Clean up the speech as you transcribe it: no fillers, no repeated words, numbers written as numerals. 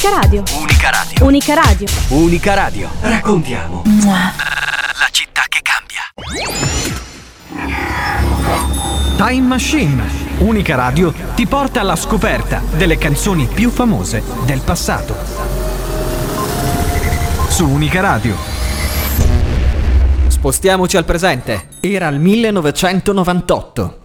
Unica Radio. Unica Radio. Unica Radio. Unica Radio. Raccontiamo la città che cambia. Time Machine. Unica Radio ti porta alla scoperta delle canzoni più famose del passato. Su Unica Radio. Spostiamoci al presente. Era il 1998.